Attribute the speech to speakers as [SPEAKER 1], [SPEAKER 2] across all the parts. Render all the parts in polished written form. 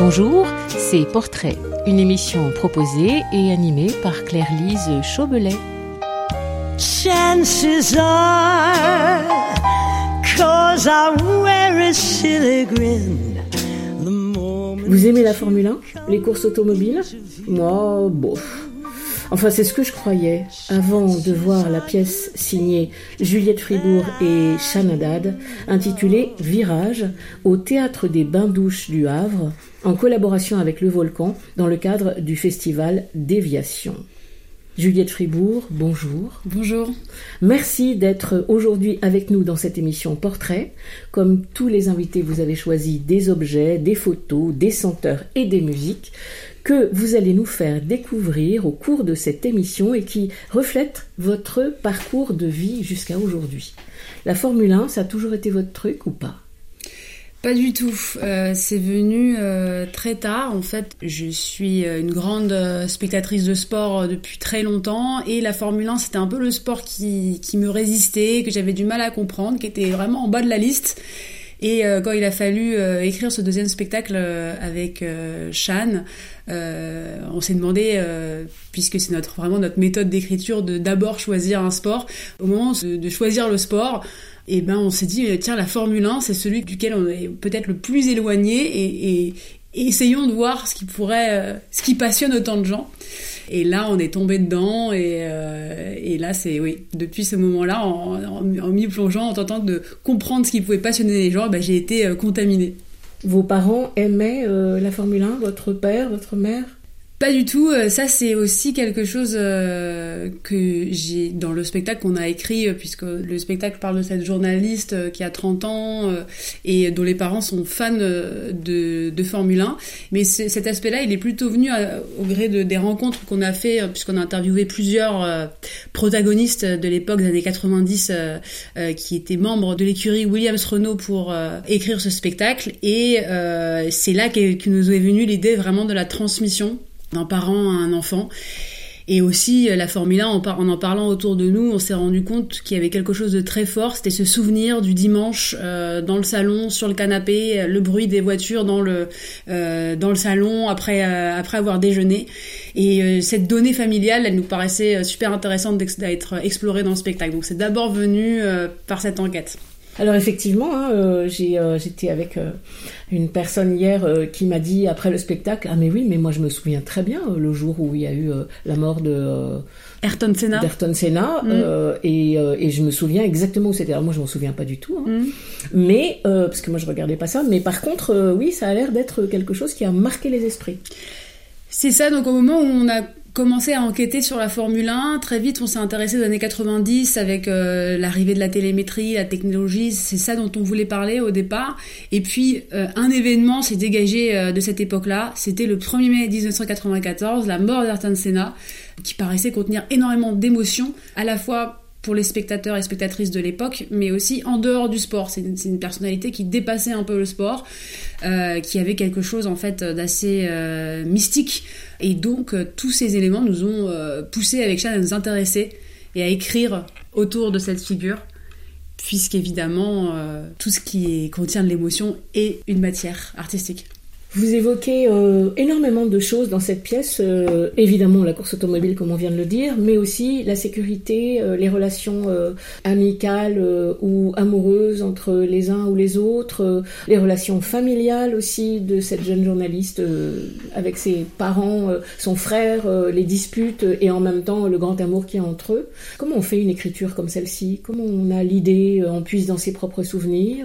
[SPEAKER 1] Bonjour, c'est Portrait, une émission proposée et animée par Claire-Lise Chaubelet. Chances are, 'cause I wear a silly grin.
[SPEAKER 2] Vous aimez la Formule 1, les courses automobiles ? Moi, bof. Enfin, c'est ce que je croyais avant de voir la pièce signée Juliette Fribourg et Shan Haddad, intitulée Virage, au Théâtre des Bains-Douches du Havre, en collaboration avec Le Volcan, dans le cadre du festival Déviation. Juliette Fribourg, bonjour.
[SPEAKER 3] Bonjour.
[SPEAKER 2] Merci d'être aujourd'hui avec nous dans cette émission Portrait. Comme tous les invités, vous avez choisi des objets, des photos, des senteurs et des musiques que vous allez nous faire découvrir au cours de cette émission et qui reflètent votre parcours de vie jusqu'à aujourd'hui. La Formule 1, ça a toujours été votre truc ou pas ?
[SPEAKER 3] Pas du tout. C'est venu très tard. En fait, je suis une grande spectatrice de sport depuis très longtemps et la Formule 1, c'était un peu le sport qui me résistait, que j'avais du mal à comprendre, qui était vraiment en bas de la liste. Et quand il a fallu écrire ce deuxième spectacle avec Shan, on s'est demandé, puisque c'est vraiment notre méthode d'écriture, de d'abord choisir un sport. Au moment de choisir le sport, et on s'est dit, tiens, la Formule 1, c'est celui duquel on est peut-être le plus éloigné et essayons de voir ce qui passionne autant de gens. Et là, on est tombé dedans et là, c'est, oui, depuis ce moment-là, en m'y plongeant, en tentant de comprendre ce qui pouvait passionner les gens, j'ai été contaminée.
[SPEAKER 2] Vos parents aimaient la Formule 1, votre père, votre mère ?
[SPEAKER 3] Pas du tout. Ça, c'est aussi quelque chose que j'ai dans le spectacle qu'on a écrit, puisque le spectacle parle de cette journaliste qui a 30 ans et dont les parents sont fans de Formule 1. Mais cet aspect-là, il est plutôt venu au gré des rencontres qu'on a fait, puisqu'on a interviewé plusieurs protagonistes de l'époque des années 90 qui étaient membres de l'écurie Williams-Renault pour écrire ce spectacle. Et c'est là que nous est venue l'idée vraiment de la transmission d'un parent à un enfant. Et aussi, la Formule 1, en parlant autour de nous, on s'est rendu compte qu'il y avait quelque chose de très fort, c'était ce souvenir du dimanche dans le salon, sur le canapé, le bruit des voitures dans le salon après avoir déjeuné. Et cette donnée familiale, elle nous paraissait super intéressante d'être explorée dans le spectacle. Donc c'est d'abord venu par cette enquête.
[SPEAKER 2] Alors effectivement, j'étais avec une personne hier qui m'a dit après le spectacle, ah mais oui, mais moi je me souviens très bien le jour où il y a eu la mort de
[SPEAKER 3] Ayrton Senna.
[SPEAKER 2] Et je me souviens exactement où c'était. Alors moi je m'en souviens pas du tout, mais parce que moi je regardais pas ça. Mais par contre, oui, ça a l'air d'être quelque chose qui a marqué les esprits.
[SPEAKER 3] C'est ça. Donc au moment où on a commencé à enquêter sur la Formule 1, très vite on s'est intéressé aux années 90 avec l'arrivée de la télémétrie, la technologie, c'est ça dont on voulait parler au départ. Et puis un événement s'est dégagé de cette époque-là, c'était le 1er mai 1994, la mort d'Ayrton Senna, qui paraissait contenir énormément d'émotions, à la fois pour les spectateurs et spectatrices de l'époque, mais aussi en dehors du sport. C'est une personnalité qui dépassait un peu le sport, qui avait quelque chose en fait d'assez mystique. Et donc tous ces éléments nous ont poussé avec Shan à nous intéresser et à écrire autour de cette figure, puisqu'évidemment tout ce qui contient de l'émotion est une matière artistique.
[SPEAKER 2] Vous évoquez énormément de choses dans cette pièce, évidemment la course automobile comme on vient de le dire, mais aussi la sécurité, les relations amicales ou amoureuses entre les uns ou les autres, les relations familiales aussi de cette jeune journaliste avec ses parents, son frère, les disputes et en même temps le grand amour qu'il y a entre eux. Comment on fait une écriture comme celle-ci ? Comment on a l'idée, on puise dans ses propres souvenirs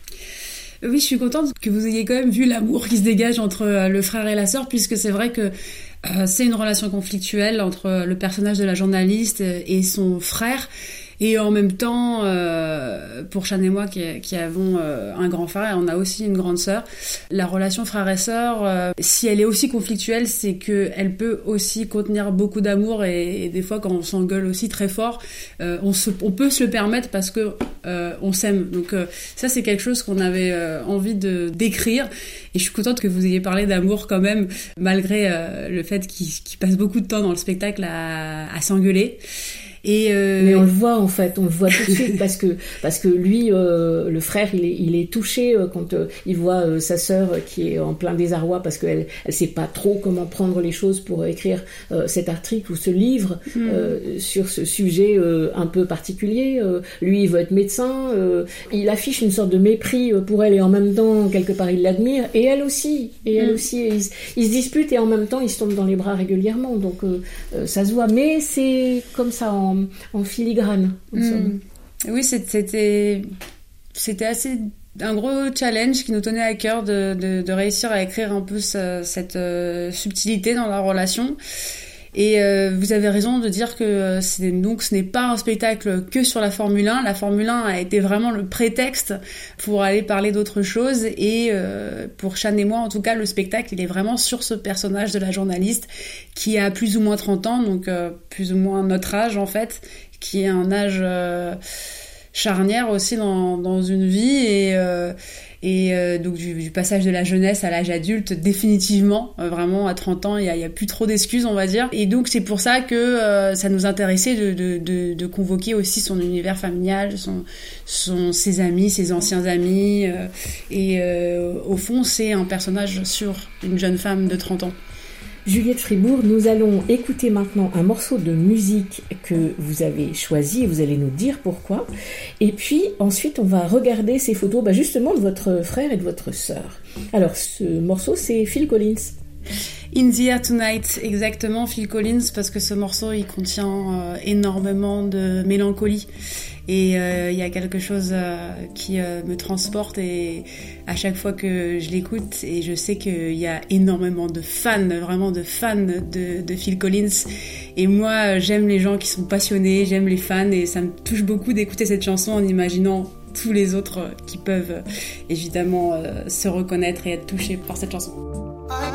[SPEAKER 3] Oui, je suis contente que vous ayez quand même vu l'amour qui se dégage entre le frère et la sœur, puisque c'est vrai que c'est une relation conflictuelle entre le personnage de la journaliste et son frère. Et en même temps, pour Shan et moi qui avons un grand frère, et on a aussi une grande sœur, la relation frère et sœur, si elle est aussi conflictuelle, c'est qu'elle peut aussi contenir beaucoup d'amour et des fois quand on s'engueule aussi très fort, on peut se le permettre parce que on s'aime. Donc ça c'est quelque chose qu'on avait envie d'écrire et je suis contente que vous ayez parlé d'amour quand même, malgré le fait qu'il passe beaucoup de temps dans le spectacle à s'engueuler.
[SPEAKER 2] Mais on le voit en fait, on le voit tout de suite parce que lui, le frère, il est touché quand il voit sa sœur qui est en plein désarroi parce qu'elle sait pas trop comment prendre les choses pour écrire cet article ou ce livre sur ce sujet un peu particulier. Lui, il veut être médecin, il affiche une sorte de mépris pour elle et en même temps quelque part il l'admire et elle aussi. Ils se disputent et en même temps ils se tombent dans les bras régulièrement. Donc ça se voit, mais c'est comme ça en filigrane.
[SPEAKER 3] Oui, c'était assez un gros challenge qui nous tenait à cœur de réussir à écrire un peu cette subtilité dans la relation. Et vous avez raison de dire que ce n'est pas un spectacle que sur la Formule 1. La Formule 1 a été vraiment le prétexte pour aller parler d'autre chose. Et pour Sian et moi, en tout cas, le spectacle, il est vraiment sur ce personnage de la journaliste qui a plus ou moins 30 ans, donc plus ou moins notre âge en fait, qui est un âge charnière aussi dans une vie et donc du passage de la jeunesse à l'âge adulte, définitivement, vraiment à 30 ans, il y a plus trop d'excuses, on va dire. Et donc c'est pour ça que ça nous intéressait de convoquer aussi son univers familial, ses amis, ses anciens amis. Au fond, c'est un personnage sur une jeune femme de 30 ans.
[SPEAKER 2] Juliette Fribourg, nous allons écouter maintenant un morceau de musique que vous avez choisi et vous allez nous dire pourquoi. Et puis ensuite, on va regarder ces photos justement de votre frère et de votre sœur. Alors, ce morceau, c'est Phil Collins.
[SPEAKER 3] In the Air Tonight, exactement, Phil Collins, parce que ce morceau, il contient énormément de mélancolie. Et il y a quelque chose qui me transporte et à chaque fois que je l'écoute, et je sais qu'il y a énormément de fans, vraiment de fans de Phil Collins. Et moi, j'aime les gens qui sont passionnés, j'aime les fans et ça me touche beaucoup d'écouter cette chanson en imaginant tous les autres qui peuvent évidemment se reconnaître et être touchés par cette chanson.